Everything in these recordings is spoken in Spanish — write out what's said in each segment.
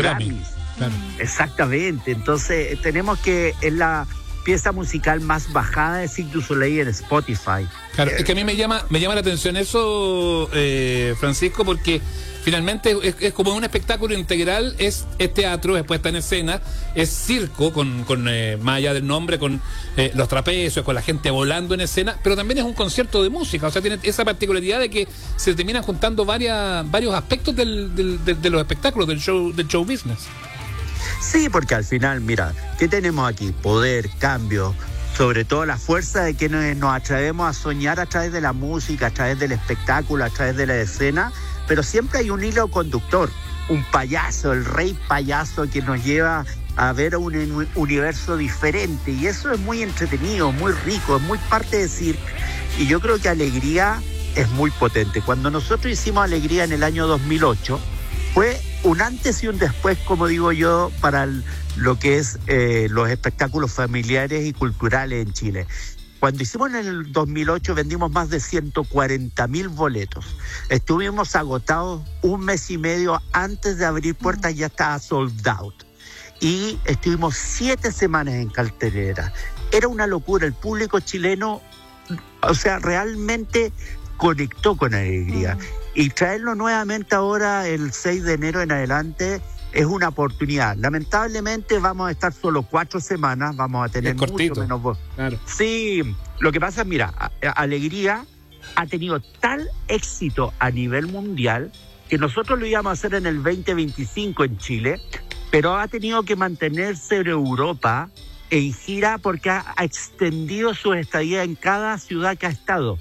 Grammys. Claro. Exactamente, entonces tenemos que es la pieza musical más bajada de Cirque du Soleil en Spotify. Claro, es que a mí me llama la atención eso, Francisco, porque finalmente es como un espectáculo integral, es teatro, después está en escena, es circo, con más allá del nombre, con los trapecios, con la gente volando en escena, pero también es un concierto de música, o sea, tiene esa particularidad de que se terminan juntando varios aspectos de los espectáculos, del show business. Sí, porque al final, mira, ¿qué tenemos aquí? Poder, cambio, sobre todo la fuerza de que nos atrevemos a soñar a través de la música, a través del espectáculo, a través de la escena, pero siempre hay un hilo conductor, un payaso, el rey payaso que nos lleva a ver un universo diferente, y eso es muy entretenido, muy rico, es muy parte de Cirque, y yo creo que Alegría es muy potente. Cuando nosotros hicimos Alegría en el año 2008, fue un antes y un después, como digo yo, para lo que es los espectáculos familiares y culturales en Chile. Cuando hicimos en el 2008 vendimos más de 140.000 boletos. Estuvimos agotados un mes y medio antes de abrir puertas, ya estaba sold out. Y estuvimos 7 semanas en cartelera. Era una locura, el público chileno, o sea, realmente conectó con Alegría. Y traerlo nuevamente ahora el 6 de enero en adelante es una oportunidad. Lamentablemente vamos a estar solo 4 semanas, vamos a tener mucho menos voz. Claro. Sí, lo que pasa es, mira, Alegría ha tenido tal éxito a nivel mundial que nosotros lo íbamos a hacer en el 2025 en Chile, pero ha tenido que mantenerse en Europa en gira porque ha extendido su estadía en cada ciudad que ha estado.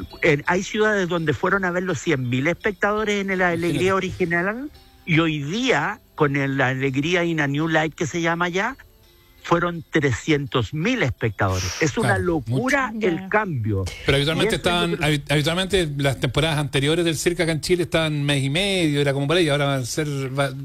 Hay ciudades donde fueron a ver los 100.000 espectadores en la Alegría original, y hoy día, con la Alegría in a New Light que se llama ya, fueron 300.000 espectadores. Es una locura el cambio. Pero habitualmente las temporadas anteriores del Cirque acá en Chile estaban mes y medio, era como por ahí, ahora va a ser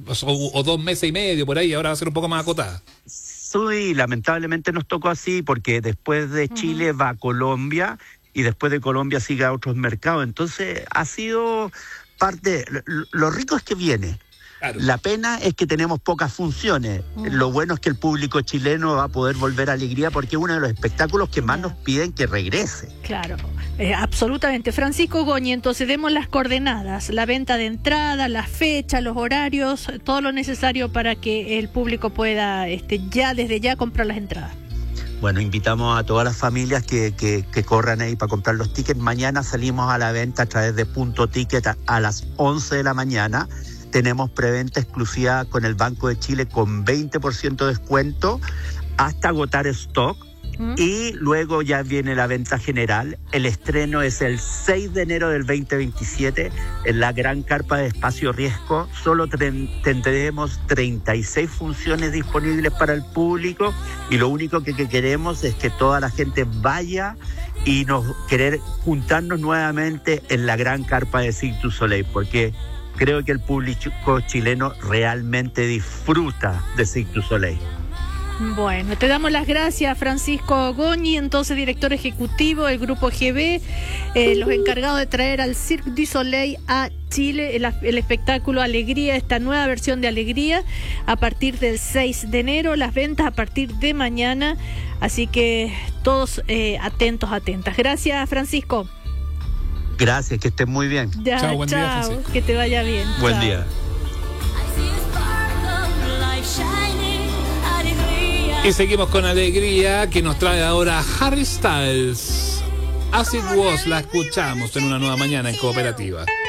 o 2 meses y medio por ahí, ahora va a ser un poco más acotada. Sí, lamentablemente nos tocó así, porque después de Chile va a Colombia, y después de Colombia sigue a otros mercados. Entonces ha sido parte. Lo rico es que viene. Claro. La pena es que tenemos pocas funciones. Lo bueno es que el público chileno va a poder volver a Alegría, porque es uno de los espectáculos que más nos piden que regrese. Claro, absolutamente. Francisco Goñi, entonces demos las coordenadas, la venta de entrada, la fecha, los horarios, todo lo necesario para que el público pueda desde ya comprar las entradas. Bueno, invitamos a todas las familias que corran ahí para comprar los tickets. Mañana salimos a la venta a través de Punto Ticket a las 11 de la mañana. Tenemos preventa exclusiva con el Banco de Chile con 20% de descuento hasta agotar stock. Y luego ya viene la venta general. El estreno es el 6 de enero del 2027 en la gran carpa de Espacio Riesgo. Solo tendremos 36 funciones disponibles para el público, y lo único que queremos es que toda la gente vaya y querer juntarnos nuevamente en la gran carpa de Cirque du Soleil, porque creo que el público chileno realmente disfruta de Cirque du Soleil. Bueno, te damos las gracias, Francisco Goñi, entonces director ejecutivo del Grupo GB, los encargados de traer al Cirque du Soleil a Chile el espectáculo Alegría, esta nueva versión de Alegría, a partir del 6 de enero, las ventas a partir de mañana, así que todos atentas. Gracias, Francisco. Gracias, que estén muy bien. Chao, buen día, Francisco. Que te vaya bien. Buen chao. día. Y seguimos con Alegría, que nos trae ahora Harry Styles. As It Was, la escuchamos en una nueva mañana en Cooperativa.